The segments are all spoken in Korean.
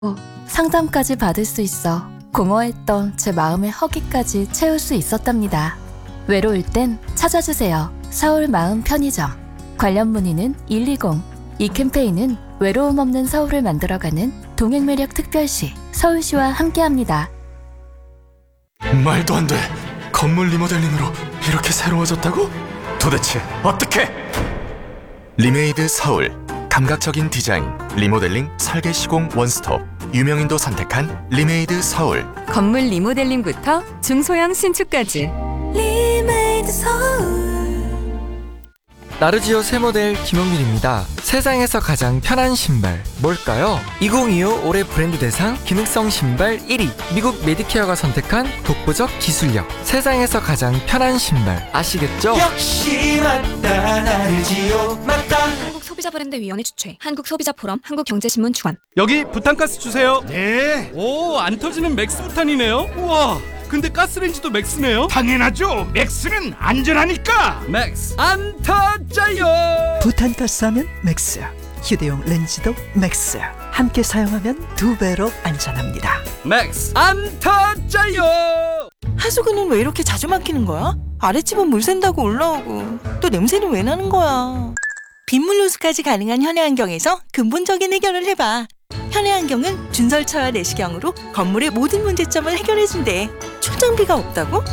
상담까지 받을 수 있어 공허했던 제 마음의 허기까지 채울 수 있었답니다. 외로울 땐 찾아주세요. 서울 마음 편의점. 관련 문의는 120. 이 캠페인은 외로움 없는 서울을 만들어가는 동행매력 특별시 서울시와 함께합니다. 말도 안 돼. 건물 리모델링으로 이렇게 새로워졌다고? 도대체 어떻게? 리메이드 서울. 감각적인 디자인, 리모델링, 설계 시공 원스톱. 유명인도 선택한 리메이드 서울. 건물 리모델링부터 중소형 신축까지. 리메이드 서울. 나르지오 새 모델 김용민입니다. 세상에서 가장 편한 신발 뭘까요? 2025 올해 브랜드 대상 기능성 신발 1위. 미국 메디케어가 선택한 독보적 기술력. 세상에서 가장 편한 신발 아시겠죠? 역시 맞다 나르지오 맞다. 한국소비자브랜드위원회 주최, 한국소비자포럼, 한국경제신문 주관. 여기 부탄가스 주세요. 네. 오, 안 터지는 맥스 부탄이네요. 우와, 근데 가스레인지도 맥스네요. 당연하죠. 맥스는 안전하니까. 맥스 안 터져요. 부탄가스 하면 맥스. 휴대용 렌즈도 맥스. 함께 사용하면 2배로 안전합니다. 맥스 안 터져요. 하수구는 왜 이렇게 자주 막히는 거야? 아랫집은 물 샌다고 올라오고 또 냄새는 왜 나는 거야? 빗물 호수까지 가능한 현해환경에서 근본적인 해결을 해봐. 현해환경은 준설차와 내시경으로 건물의 모든 문제점을 해결해준대. 초장비가 없다고?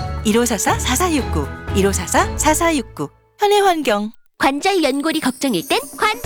1544-4469 1544-4469 현해환경. 관절 연골이 걱정일 땐 관절